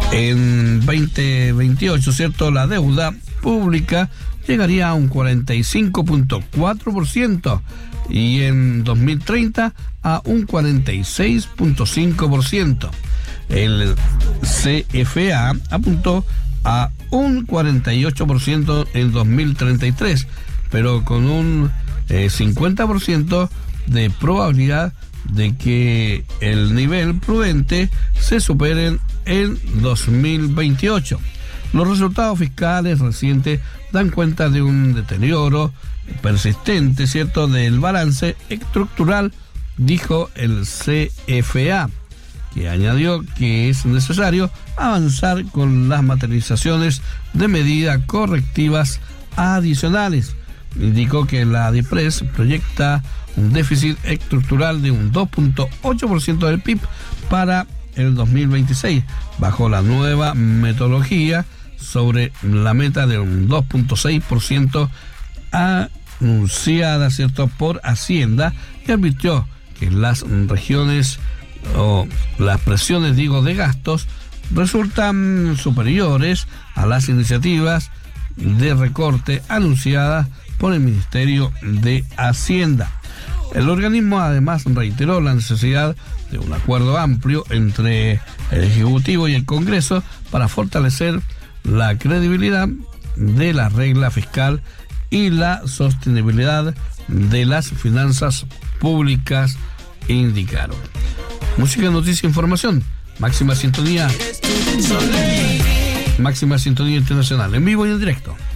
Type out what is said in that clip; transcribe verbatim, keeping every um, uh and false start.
En veinte veintiocho, ¿cierto?, la deuda pública llegaría a un cuarenta y cinco punto cuatro por ciento y en dos mil treinta a un cuarenta y seis punto cinco por ciento. El C F A apuntó a un cuarenta y ocho por ciento en dos mil treinta y tres, pero con un eh, cincuenta por ciento de probabilidad de que el nivel prudente se supere en dos mil veintiocho. Los resultados fiscales recientes dan cuenta de un deterioro persistente, ¿cierto?, del balance estructural, dijo el C F A, que añadió que es necesario avanzar con las materializaciones de medidas correctivas adicionales. Indicó que la DIPRES proyecta un déficit estructural de un dos punto ocho por ciento del P I B para el dos mil veintiséis, bajo la nueva metodología sobre la meta de un dos punto seis por ciento anunciada, ¿cierto?, por Hacienda, que advirtió que las regiones o las presiones, digo, de gastos resultan superiores a las iniciativas de recorte anunciadas por el Ministerio de Hacienda. El organismo además reiteró la necesidad de un acuerdo amplio entre el Ejecutivo y el Congreso para fortalecer la credibilidad de la regla fiscal y la sostenibilidad de las finanzas públicas, indicaron. Música, noticia, información. Máxima sintonía. Máxima sintonía internacional. En vivo y en directo.